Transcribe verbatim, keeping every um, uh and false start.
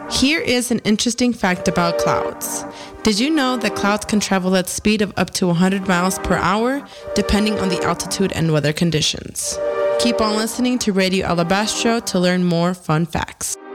Here is an interesting fact about clouds. Did you know that clouds can travel at speed of up to one hundred miles per hour, depending on the altitude and weather conditions? Keep on listening to Radio Alabastro to learn more fun facts.